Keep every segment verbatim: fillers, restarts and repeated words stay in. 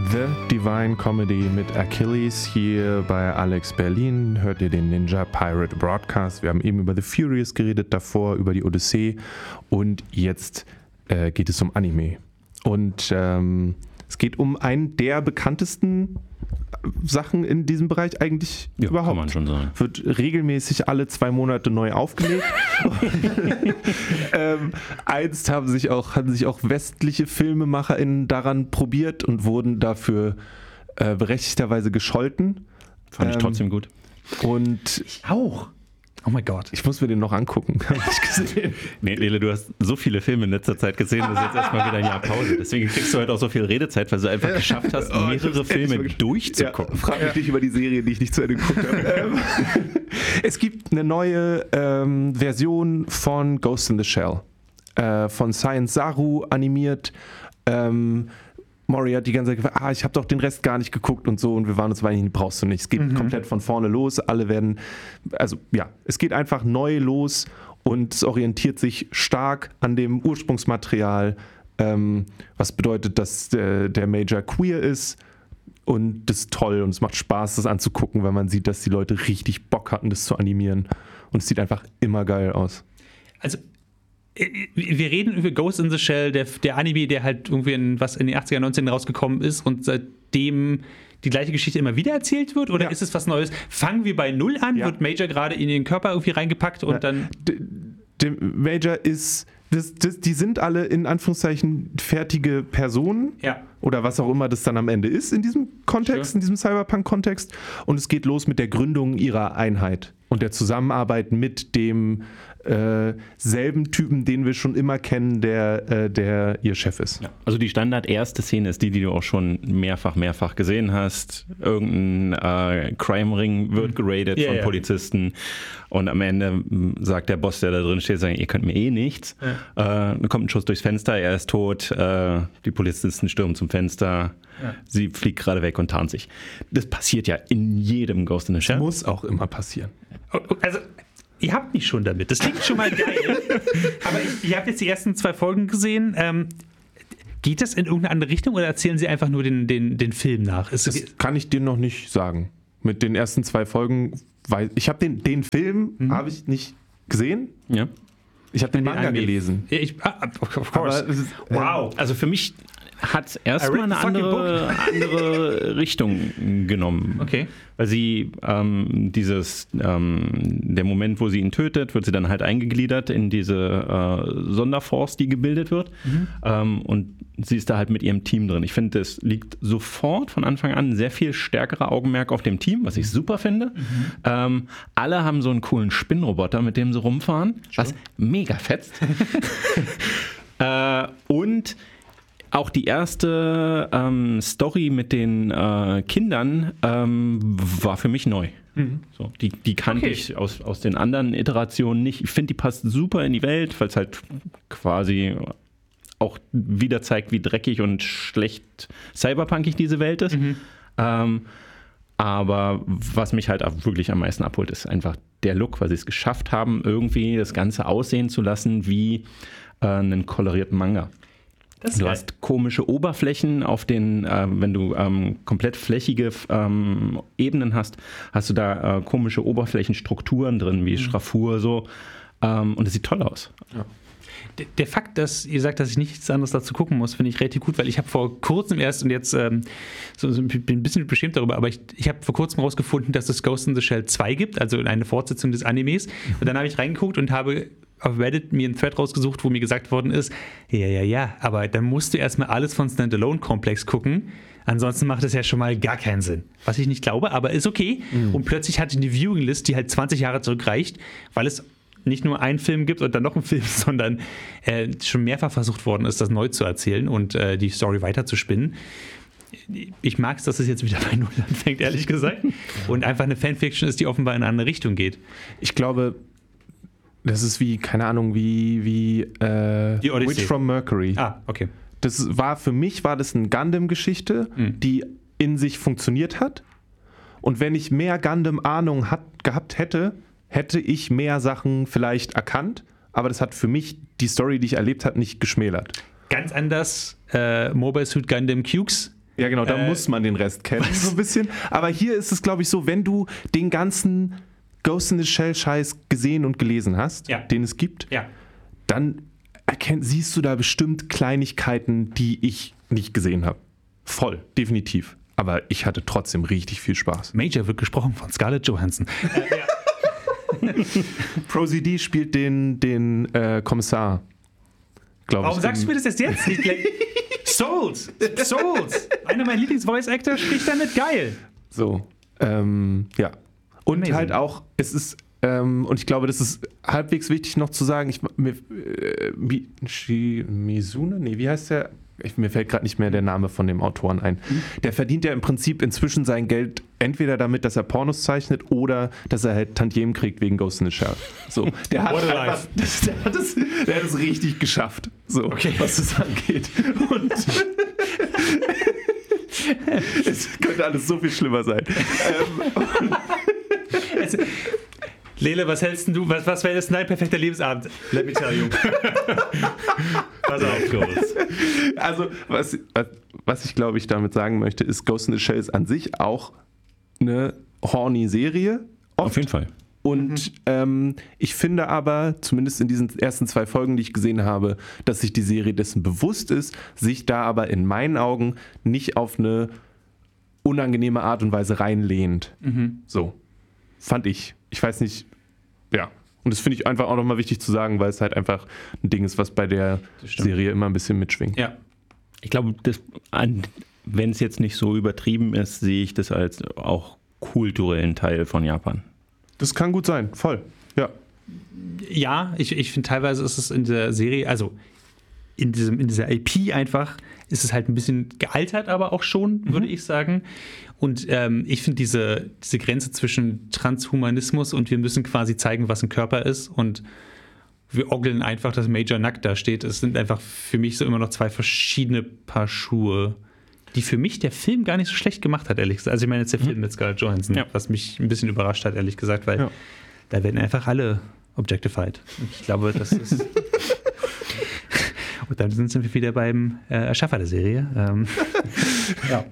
The Divine Comedy mit Achilles. Hier bei Alex Berlin hört ihr den Ninja Pirate Broadcast. Wir haben eben über The Furious geredet, davor über die Odyssee und jetzt äh, geht es um Anime. Und ähm, es geht um einen der bekanntesten Sachen in diesem Bereich eigentlich ja, überhaupt. Kann man schon sagen. Wird regelmäßig alle zwei Monate neu aufgelegt. ähm, einst haben sich auch, haben sich auch westliche FilmemacherInnen daran probiert und wurden dafür äh, berechtigterweise gescholten. Fand ich ähm, trotzdem gut. Und ich auch. Oh mein Gott. Ich muss mir den noch angucken. Hab ich gesehen. Nee, Lele, du hast so viele Filme in letzter Zeit gesehen, das ist jetzt erstmal wieder ein Jahr Pause. Deswegen kriegst du heute auch so viel Redezeit, weil du einfach geschafft hast, oh, mehrere Filme durchzugucken. Ja, frag mich nicht über die Serie, die ich nicht zu Ende geguckt habe. Es gibt eine neue ähm, Version von Ghost in the Shell. Äh, von Science Saru animiert. Ähm, Mori hat die ganze Zeit gesagt, ah, ich habe doch den Rest gar nicht geguckt und so und wir waren uns weinig, brauchst du nicht. Es geht mhm. komplett von vorne los, alle werden, also ja, es geht einfach neu los und es orientiert sich stark an dem Ursprungsmaterial, ähm, was bedeutet, dass der, der Major queer ist und das ist toll und es macht Spaß, das anzugucken, weil man sieht, dass die Leute richtig Bock hatten, das zu animieren und es sieht einfach immer geil aus. Also wir reden über Ghost in the Shell, der, der Anime, der halt irgendwie in, was in den achtziger, neunziger rausgekommen ist und seitdem die gleiche Geschichte immer wieder erzählt wird? Oder ja. ist es was Neues? Fangen wir bei Null an? Ja. Wird Major gerade in den Körper irgendwie reingepackt und ja. dann... Der Major ist... Das, das, die sind alle in Anführungszeichen fertige Personen ja. oder was auch immer das dann am Ende ist in diesem Kontext, sure. in diesem Cyberpunk-Kontext. Und es geht los mit der Gründung ihrer Einheit und der Zusammenarbeit mit dem äh, selben Typen, den wir schon immer kennen, der, äh, der ihr Chef ist. Ja. Also die Standard erste Szene ist die, die du auch schon mehrfach, mehrfach gesehen hast. Irgendein äh, Crime-Ring wird geradet yeah, von yeah. Polizisten und am Ende sagt der Boss, der da drin steht, sagen, ihr könnt mir eh nichts. Ja. Äh, dann kommt ein Schuss durchs Fenster, er ist tot, äh, die Polizisten stürmen zum Fenster, ja. sie fliegt gerade weg und tarnt sich. Das passiert ja in jedem Ghost in the Shell. Das muss auch immer passieren. Also ihr habt mich schon damit. Das klingt schon mal geil. Aber ich, ich habe jetzt die ersten zwei Folgen gesehen. Ähm, geht das in irgendeine andere Richtung oder erzählen Sie einfach nur den, den, den Film nach? Ist das kann ich dir noch nicht sagen. Mit den ersten zwei Folgen, weil ich habe den, den Film mhm. habe ich nicht gesehen. Ja. Ich habe den Manga den gelesen. Ja, ich, ah, of course. Ist, wow. Also für mich hat es erstmal eine andere, andere Richtung genommen. Okay. Weil sie ähm, dieses, ähm, der Moment, wo sie ihn tötet, wird sie dann halt eingegliedert in diese äh, Sonderforce, die gebildet wird. Mhm. Ähm, und sie ist da halt mit ihrem Team drin. Ich finde, es liegt sofort von Anfang an ein sehr viel stärkerer Augenmerk auf dem Team, was ich super finde. Mhm. Ähm, alle haben so einen coolen Spinnroboter, mit dem sie rumfahren, sure. was mega fetzt. äh, und auch die erste ähm, Story mit den äh, Kindern ähm, war für mich neu. Mhm. So, die, die kannte okay. ich aus, aus den anderen Iterationen nicht. Ich finde, die passt super in die Welt, weil es halt quasi auch wieder zeigt, wie dreckig und schlecht cyberpunkig diese Welt ist. Mhm. Ähm, aber was mich halt auch wirklich am meisten abholt, ist einfach der Look, weil sie es geschafft haben, irgendwie das Ganze aussehen zu lassen wie äh, einen kolorierten Manga. Du geil. hast komische Oberflächen auf den, äh, wenn du ähm, komplett flächige ähm, Ebenen hast, hast du da äh, komische Oberflächenstrukturen drin, wie mhm. Schraffur so. Ähm, und es sieht toll aus. Ja. Der, der Fakt, dass ihr sagt, dass ich nichts anderes dazu gucken muss, finde ich relativ gut, weil ich habe vor kurzem erst und jetzt ähm, so, so bin ein bisschen beschämt darüber, aber ich, ich habe vor kurzem rausgefunden, dass es Ghost in the Shell zwei gibt, also eine Fortsetzung des Animes. Mhm. Und dann habe ich reingeguckt und habe auf Reddit mir einen Thread rausgesucht, wo mir gesagt worden ist, ja, ja, ja, aber dann musst du erstmal alles von Standalone Complex gucken, ansonsten macht es ja schon mal gar keinen Sinn. Was ich nicht glaube, aber ist okay. Mhm. Und plötzlich hatte ich eine Viewing-List, die halt zwanzig Jahre zurückreicht, weil es nicht nur einen Film gibt und dann noch einen Film, sondern äh, schon mehrfach versucht worden ist, das neu zu erzählen und äh, die Story weiterzuspinnen. Ich mag es, dass es jetzt wieder bei Null anfängt, ehrlich gesagt. Und einfach eine Fanfiction ist, die offenbar in eine andere Richtung geht. Ich glaube, das ist wie, keine Ahnung, wie, wie äh, die Odyssey. Witch from Mercury. Ah, okay. Das war, für mich war das eine Gundam-Geschichte, mhm. die in sich funktioniert hat. Und wenn ich mehr Gundam-Ahnung hat, gehabt hätte, hätte ich mehr Sachen vielleicht erkannt. Aber das hat für mich die Story, die ich erlebt habe, nicht geschmälert. Ganz anders äh, Mobile Suit Gundam Cukes. Ja, genau, da Äh, muss man den Rest kennen, so ein bisschen. Aber hier ist es, glaube ich, so, wenn du den ganzen Ghost in the Shell-Scheiß gesehen und gelesen hast, Ja. den es gibt, Ja. dann erkenn, siehst du da bestimmt Kleinigkeiten, die ich nicht gesehen habe. Voll, definitiv. Aber ich hatte trotzdem richtig viel Spaß. Major wird gesprochen von Scarlett Johansson. Prosy D spielt den, den äh, Kommissar, glaube ich. Warum sagst du mir das erst jetzt? Nicht gleich? Souls! Souls! Einer meiner Lieblings-Voice-Actor spricht damit. Geil! So, ähm, ja. Und Amazing. halt auch, es ist, ähm, und ich glaube, das ist halbwegs wichtig noch zu sagen, ich, mir, äh, Mi, Shi, Mizune? Nee, wie heißt der? Ich, mir fällt gerade nicht mehr der Name von dem Autoren ein. Der verdient ja im Prinzip inzwischen sein Geld entweder damit, dass er Pornos zeichnet oder dass er halt Tantiemen kriegt wegen Ghost in the Shell. So, der hat, What a einfach, life. das, der, hat es, der hat es richtig geschafft, so, Okay. was das angeht. Und es könnte alles so viel schlimmer sein. Ähm, Also, Lele, was hältst denn du? Was, was wäre jetzt dein perfekter Lebensabend? Let me tell you. Pass auf, Ghost. Also, was, was ich glaube ich damit sagen möchte, ist, Ghost in the Shell ist an sich auch eine horny Serie. Auf jeden Fall. Und ähm, ich finde aber, zumindest in diesen ersten zwei Folgen, die ich gesehen habe, dass sich die Serie dessen bewusst ist, sich da aber in meinen Augen nicht auf eine unangenehme Art und Weise reinlehnt. So, fand ich. Ich weiß nicht, ja. Und das finde ich einfach auch nochmal wichtig zu sagen, weil es halt einfach ein Ding ist, was bei der stimmt. Serie immer ein bisschen mitschwingt. Ja. Ich glaube, das, an- wenn es jetzt nicht so übertrieben ist, sehe ich das als auch kulturellen Teil von Japan. Das kann gut sein, voll. Ja. Ja, ich, ich finde teilweise ist es in der Serie, also in, diesem, in dieser I P einfach, ist es halt ein bisschen gealtert, aber auch schon, würde ich sagen. Und ähm, ich finde diese, diese Grenze zwischen Transhumanismus und wir müssen quasi zeigen, was ein Körper ist und wir oggeln einfach, dass Major nackt da steht. Es sind einfach für mich so immer noch zwei verschiedene Paar Schuhe, die für mich der Film gar nicht so schlecht gemacht hat, ehrlich gesagt. Also ich meine jetzt der Film mit Scarlett Johansson, Ja. was mich ein bisschen überrascht hat, ehrlich gesagt, weil Ja. da werden einfach alle objectified. Und ich glaube, das ist... Und dann sind wir wieder beim äh, Erschaffer der Serie. Ähm, ja.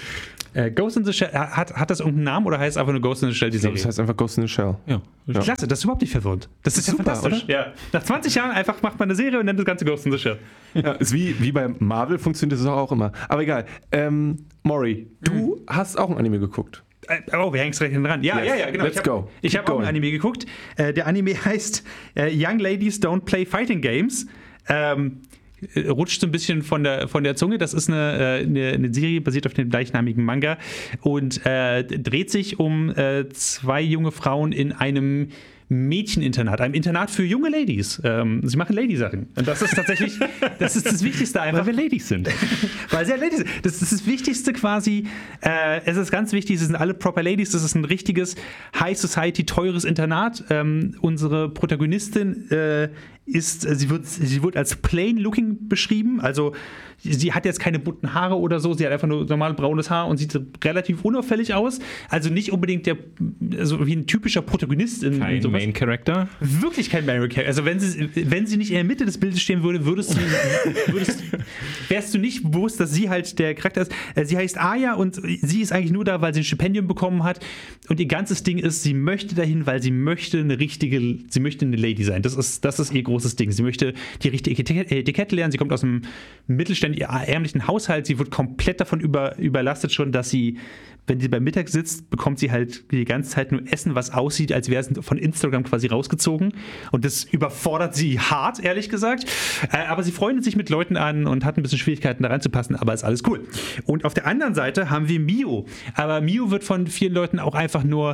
Äh, Ghost in the Shell, hat, hat das irgendeinen Namen oder heißt einfach nur Ghost in the Shell die Ich glaube, Serie? das heißt einfach Ghost in the Shell. Ja. Ja. Klasse, das ist überhaupt nicht verwirrend. Das ist ja Super, fantastisch. oder? Ja. Nach zwanzig Jahren einfach macht man eine Serie und nennt das Ganze Ghost in the Shell. Ja, ist wie, wie bei Marvel funktioniert das auch immer. Aber egal. Ähm, Maury, du hast auch ein Anime geguckt. Äh, Oh, wir hängen es direkt hinten dran. Ja, Yes. ja, ja, genau. Let's ich hab, go. Ich Keep habe auch einen going. Anime geguckt. Äh, der Anime heißt äh, Young Ladies Don't Play Fighting Games. Ähm, äh, rutscht so ein bisschen von der, von der Zunge. Das ist eine, äh, eine, eine Serie, basiert auf dem gleichnamigen Manga und äh, dreht sich um äh, zwei junge Frauen in einem Mädcheninternat, einem Internat für junge Ladies. Ähm, sie machen Lady-Sachen. Und das ist tatsächlich, das ist das Wichtigste einfach. Weil wir Ladies sind. Weil sie ja Ladies sind. Das ist das Wichtigste quasi. Äh, es ist ganz wichtig, sie sind alle proper Ladies. Das ist ein richtiges High Society, teures Internat. Ähm, unsere Protagonistin äh, ist, sie wird, sie wird als plain looking beschrieben. Also sie hat jetzt keine bunten Haare oder so. Sie hat einfach nur normal braunes Haar und sieht relativ unauffällig aus. Also nicht unbedingt der, also wie ein typischer Protagonist in, in Kein sowas. Main Character. Wirklich kein Mary Kay. Also wenn sie, wenn sie nicht in der Mitte des Bildes stehen würde, würdest du, würdest, wärst du nicht bewusst, dass sie halt der Charakter ist. Äh, Sie heißt Aya und sie ist eigentlich nur da, weil sie ein Stipendium bekommen hat. Und ihr ganzes Ding ist, sie möchte dahin, weil sie möchte eine richtige, sie möchte eine Lady sein. Das ist, das ist ihr großes Ding. Sie möchte die richtige Etikette Etikette lernen. Sie kommt aus einem mittelständigen, ärmlichen Haushalt. Sie wird komplett davon über, überlastet schon, dass sie, wenn sie beim Mittag sitzt, bekommt sie halt die ganze Zeit nur Essen, was aussieht, als wäre es von Instagram quasi rausgezogen. Und das überfordert sie hart, ehrlich gesagt. Äh, aber sie freundet sich mit Leuten an und hat ein bisschen Schwierigkeiten, da reinzupassen, aber ist alles cool. Und auf der anderen Seite haben wir Mio. Aber Mio wird von vielen Leuten auch einfach nur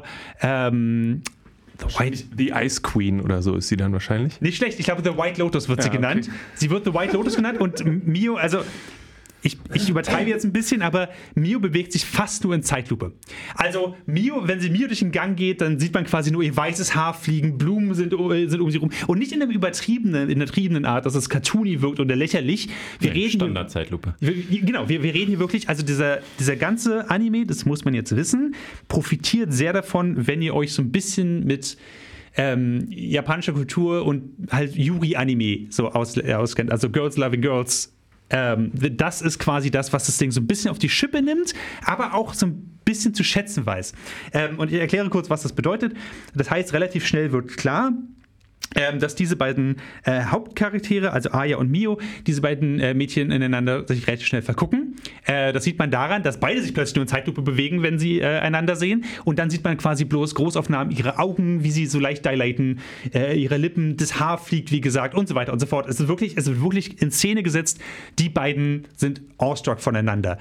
ähm, The White, The Ice Queen oder so ist sie dann wahrscheinlich. nicht schlecht, ich glaube, The White Lotus wird sie Ja, okay. genannt. Sie wird The White Lotus genannt und Mio, also ich, ich übertreibe jetzt ein bisschen, aber Mio bewegt sich fast nur in Zeitlupe. Also Mio, wenn sie Mio durch den Gang geht, dann sieht man quasi nur ihr weißes Haar fliegen, Blumen sind, sind um sie rum. Und nicht in einer übertriebenen, in einer triebenen Art, dass es cartoony wirkt oder lächerlich. Wir Nee, reden Standardzeitlupe. wir, genau, wir, wir reden hier wirklich, also dieser, dieser ganze Anime, das muss man jetzt wissen, profitiert sehr davon, wenn ihr euch so ein bisschen mit ähm, japanischer Kultur und halt Yuri-Anime so aus, äh, auskennt, also Girls Loving Girls Ähm, das ist quasi das, was das Ding so ein bisschen auf die Schippe nimmt, aber auch so ein bisschen zu schätzen weiß. Ähm, und ich erkläre kurz, was das bedeutet. Das heißt, relativ schnell wird klar, Ähm, dass diese beiden äh, Hauptcharaktere, also Aya und Mio, diese beiden äh, Mädchen ineinander sich relativ schnell vergucken. Äh, das sieht man daran, dass beide sich plötzlich nur in Zeitlupe bewegen, wenn sie äh, einander sehen. Und dann sieht man quasi bloß Großaufnahmen, ihre Augen, wie sie so leicht dilaten, äh, ihre Lippen, das Haar fliegt, wie gesagt, und so weiter und so fort. Es ist wirklich, es wird wirklich in Szene gesetzt. Die beiden sind awestruck voneinander.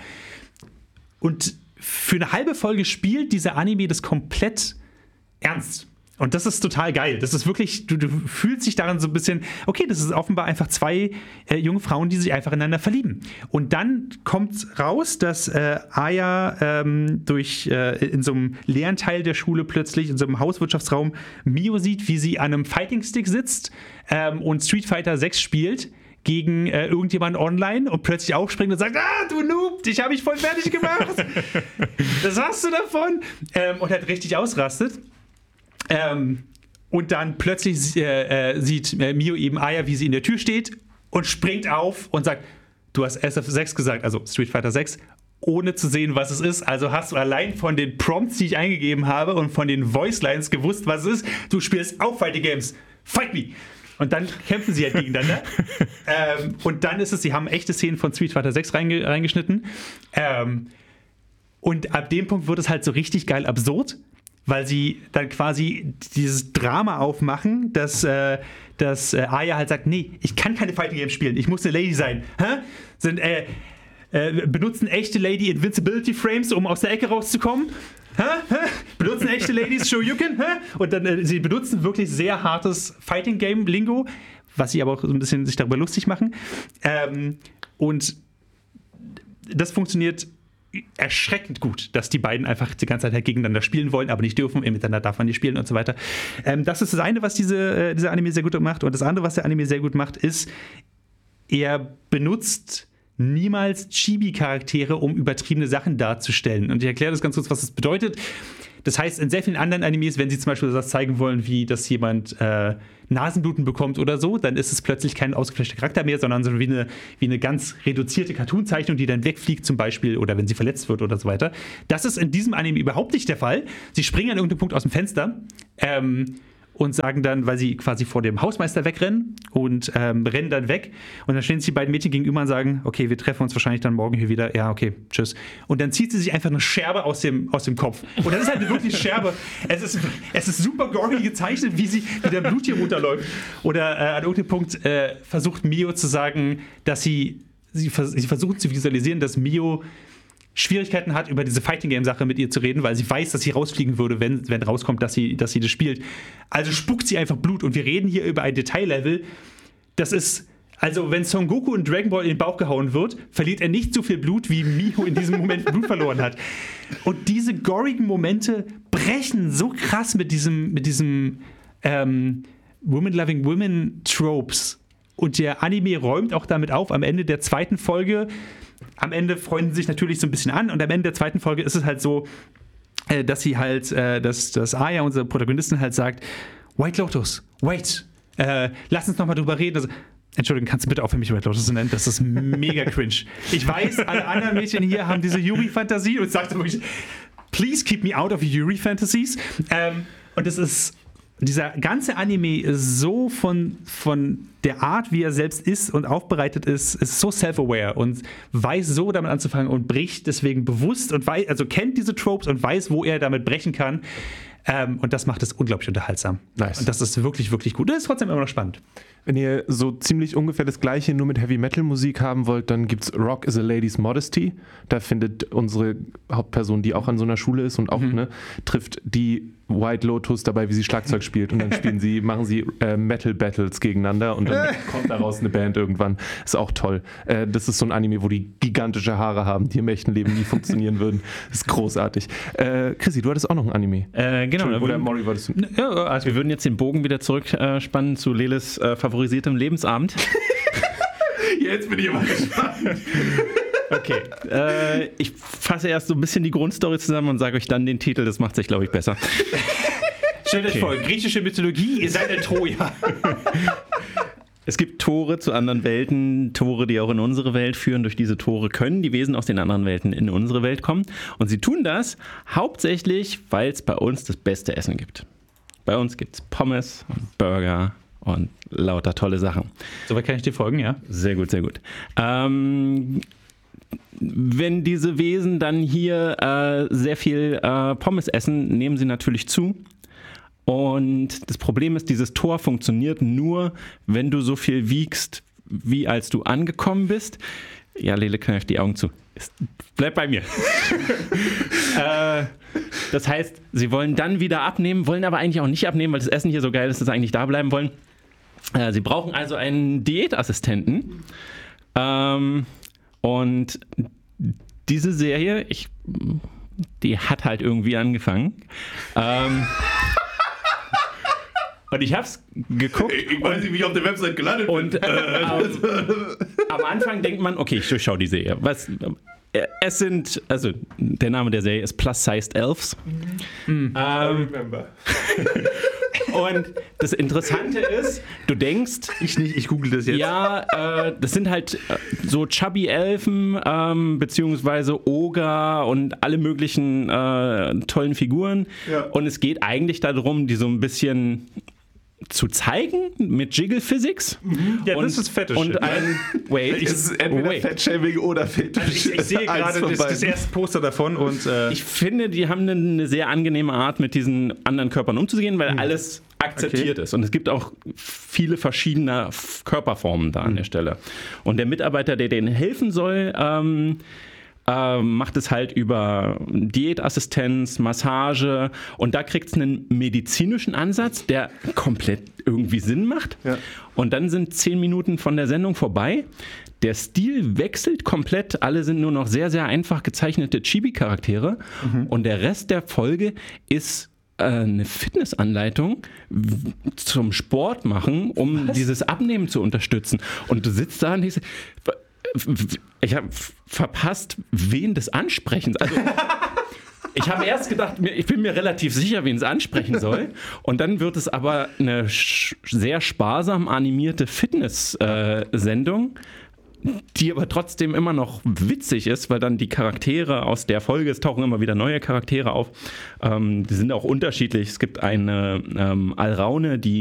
Und für eine halbe Folge spielt dieser Anime das komplett ernst. Und das ist total geil. Das ist wirklich, du, du fühlst dich daran so ein bisschen, okay, das ist offenbar einfach zwei äh, junge Frauen, die sich einfach ineinander verlieben. Und dann kommt raus, dass äh, Aya ähm, durch, äh, in so einem leeren Teil der Schule plötzlich, in so einem Hauswirtschaftsraum, Mio sieht, wie sie an einem Fighting Stick sitzt ähm, und Street Fighter sechs spielt gegen äh, irgendjemanden online und plötzlich aufspringt und sagt, ah, du Noob, dich habe ich voll fertig gemacht. Das hast du davon. Ähm, und halt richtig ausrastet. Ähm, und dann plötzlich äh, äh, sieht äh, Mio eben Aya, wie sie in der Tür steht und springt auf und sagt, du hast S F sechs gesagt, also Street Fighter sechs, ohne zu sehen, was es ist. Also hast du allein von den Prompts, die ich eingegeben habe und von den Voicelines gewusst, was es ist. Du spielst auch Fighting Games. Fight me! Und dann kämpfen sie halt gegeneinander. ähm, und dann ist es, sie haben echte Szenen von Street Fighter sechs reinge- reingeschnitten. Ähm, und ab dem Punkt wird es halt so richtig geil absurd, weil sie dann quasi dieses Drama aufmachen, dass, äh, dass äh, Aya halt sagt, nee, ich kann keine Fighting Games spielen, ich muss eine Lady sein. Hä? Sind, äh, äh, benutzen echte Lady Invincibility Frames, um aus der Ecke rauszukommen? Hä? Hä? Benutzen echte Ladies Shoryuken? Hä? Und dann, äh, sie benutzen wirklich sehr hartes Fighting Game Lingo, was sie aber auch so ein bisschen sich darüber lustig machen. Ähm, und das funktioniert erschreckend gut, dass die beiden einfach die ganze Zeit halt gegeneinander spielen wollen, aber nicht dürfen, miteinander darf man nicht spielen und so weiter. Ähm, das ist das eine, was diese, äh, dieser Anime sehr gut macht. Und das andere, was der Anime sehr gut macht, ist, er benutzt niemals Chibi-Charaktere, um übertriebene Sachen darzustellen. Und ich erkläre das ganz kurz, was das bedeutet. Das heißt, in sehr vielen anderen Animes, wenn sie zum Beispiel das zeigen wollen, wie dass jemand äh, Nasenbluten bekommt oder so, dann ist es plötzlich kein ausgeflashter Charakter mehr, sondern so wie eine, wie eine ganz reduzierte Cartoon-Zeichnung, die dann wegfliegt zum Beispiel oder wenn sie verletzt wird oder so weiter. Das ist in diesem Anime überhaupt nicht der Fall. Sie springen an irgendeinem Punkt aus dem Fenster ähm, und sagen dann, weil sie quasi vor dem Hausmeister wegrennen und ähm, rennen dann weg. Und dann stehen sich die beiden Mädchen gegenüber und sagen, okay, wir treffen uns wahrscheinlich dann morgen hier wieder. Ja, okay, tschüss. Und dann zieht sie sich einfach eine Scherbe aus dem, aus dem Kopf. Und das ist halt eine wirklich Scherbe. Es ist, es ist super gory gezeichnet, wie, sie, wie der Blut hier runterläuft. Oder äh, an irgendeinem Punkt äh, versucht Mio zu sagen, dass sie, sie, vers- sie versucht zu visualisieren, dass Mio Schwierigkeiten hat, über diese Fighting-Game-Sache mit ihr zu reden, weil sie weiß, dass sie rausfliegen würde, wenn, wenn rauskommt, dass sie, dass sie das spielt. Also spuckt sie einfach Blut und wir reden hier über ein Detaillevel. Das ist, also wenn Son Goku in Dragon Ball in den Bauch gehauen wird, verliert er nicht so viel Blut, wie Mio in diesem Moment Blut verloren hat. Und diese gorigen Momente brechen so krass mit diesem, mit diesem ähm, Women-Loving-Women-Tropes. Und der Anime räumt auch damit auf, am Ende der zweiten Folge. Am Ende freunden sie sich natürlich so ein bisschen an und am Ende der zweiten Folge ist es halt so, äh, dass sie halt, äh, dass, dass Aya, unsere Protagonistin, halt sagt, White Lotus, wait, äh, lass uns nochmal drüber reden. Also, Entschuldigung, kannst du bitte aufhören, mich White Lotus zu nennen? Das ist mega cringe. Ich weiß, alle anderen Mädchen hier haben diese Yuri-Fantasie und sagt wirklich, please keep me out of Yuri-Fantasies. Ähm, und es ist dieser ganze Anime ist so von, von der Art, wie er selbst ist und aufbereitet ist, ist so self-aware und weiß so damit anzufangen und bricht deswegen bewusst und weiß, also kennt diese Tropes und weiß, wo er damit brechen kann. Ähm, und das macht es unglaublich unterhaltsam. Nice. Und das ist wirklich, wirklich gut. Das ist trotzdem immer noch spannend. Wenn ihr so ziemlich ungefähr das Gleiche nur mit Heavy-Metal-Musik haben wollt, dann gibt's Rock is a Lady's Modesty. Da findet unsere Hauptperson, die auch an so einer Schule ist und auch mhm. ne, trifft die White Lotus dabei, wie sie Schlagzeug spielt. Und dann spielen sie, machen sie äh, Metal-Battles gegeneinander und dann kommt daraus eine Band irgendwann. Ist auch toll. Äh, das ist so ein Anime, wo die gigantische Haare haben, die im echten Leben nie funktionieren würden. Das ist großartig. Äh, Chrissy, du hattest auch noch ein Anime. Äh, genau. Oder Mori, wolltest du? Ja, also wir würden jetzt den Bogen wieder zurückspannen äh, zu Leles äh, favorisiertem Lebensabend. Jetzt bin ich aber gespannt. Okay, äh, ich fasse erst so ein bisschen die Grundstory zusammen und sage euch dann den Titel, das macht sich, glaube ich, besser. Stellt euch Okay. vor, griechische Mythologie, ihr seid in Troja. Es gibt Tore zu anderen Welten, Tore, die auch in unsere Welt führen. Durch diese Tore können die Wesen aus den anderen Welten in unsere Welt kommen. Und sie tun das hauptsächlich, weil es bei uns das beste Essen gibt. Bei uns gibt es Pommes und Burger und lauter tolle Sachen. Soweit kann ich dir folgen, ja? Sehr gut, sehr gut. Ähm, wenn diese Wesen dann hier äh, sehr viel äh, Pommes essen, nehmen sie natürlich zu. Und das Problem ist, dieses Tor funktioniert nur, wenn du so viel wiegst, wie als du angekommen bist. Ja, Lele, kneif die Augen zu. Bleib bei mir. äh, das heißt, sie wollen dann wieder abnehmen, wollen aber eigentlich auch nicht abnehmen, weil das Essen hier so geil ist, dass sie eigentlich da bleiben wollen. Äh, sie brauchen also einen Diätassistenten. Ähm, und diese Serie, ich, die hat halt irgendwie angefangen. Ähm, Und ich hab's geguckt. Ich weiß nicht, wie ich auf der Website gelandet bin. Und äh, ähm, am Anfang denkt man, okay, ich durchschaue die Serie. Was, äh, es sind, also der Name der Serie ist Plus-Sized Elves. Mhm. Ähm, und das Interessante ist, du denkst... Ich nicht, ich google das jetzt. Ja, äh, das sind halt äh, so chubby Elfen, ähm, beziehungsweise Oger und alle möglichen äh, tollen Figuren. Ja. Und es geht eigentlich darum, die so ein bisschen... zu zeigen mit Jiggle Physics. Mhm. Ja, und, das ist Fetisch. Und ein, wait, ich, es ist entweder wait. Fettshaming oder Fetisch. Also ich, ich sehe gerade das, das erste Poster davon und äh ich finde, die haben eine, eine sehr angenehme Art, mit diesen anderen Körpern umzugehen, weil mhm. alles akzeptiert okay. ist. Und es gibt auch viele verschiedene Körperformen da an mhm. der Stelle. Und der Mitarbeiter, der denen helfen soll, ähm, äh, macht es halt über Diätassistenz, Massage und da kriegt es einen medizinischen Ansatz, der komplett irgendwie Sinn macht. Ja. Und dann sind zehn Minuten von der Sendung vorbei. Der Stil wechselt komplett. Alle sind nur noch sehr, sehr einfach gezeichnete Chibi-Charaktere. Mhm. Und der Rest der Folge ist äh, eine Fitnessanleitung zum Sport machen, um Was? dieses Abnehmen zu unterstützen. Und du sitzt da und denkst, ich habe verpasst, wen des Ansprechens. Also ich habe erst gedacht, ich bin mir relativ sicher, wen es ansprechen soll. Und dann wird es aber eine sehr sparsam animierte Fitness-Sendung, die aber trotzdem immer noch witzig ist, weil dann die Charaktere aus der Folge, es tauchen immer wieder neue Charaktere auf, ähm, die sind auch unterschiedlich. Es gibt eine ähm, Alraune, die